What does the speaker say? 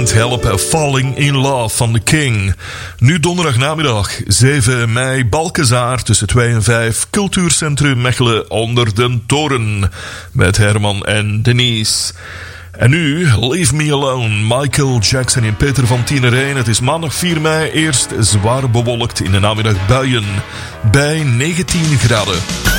Helpen, Falling in Love van The King. Nu donderdagnamiddag, 7 mei, Balkezaar, tussen 2 en 5, Cultuurcentrum Mechelen onder de toren. Met Herman en Denise. En nu, Leave Me Alone, Michael Jackson en Peter van Tienerijn. Het is maandag 4 mei, eerst zwaar bewolkt, in de namiddag buien bij 19 graden.